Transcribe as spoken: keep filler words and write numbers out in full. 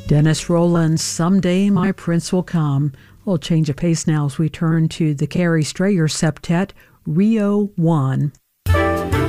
Dennis Roland's Someday My Prince Will Come. We'll change of pace now as we turn to the Carrie Strayer septet, Rio one.